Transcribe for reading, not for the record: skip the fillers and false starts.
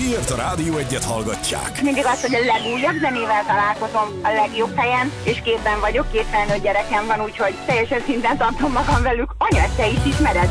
Miért a Rádió Egyet hallgatják? Mindig az, hogy a legújabb zenével találkozom a legjobb helyen, és képben vagyok, 2 felnőtt gyerekem van, úgyhogy teljesen szinten tartom magam velük. Anya, te is ismered?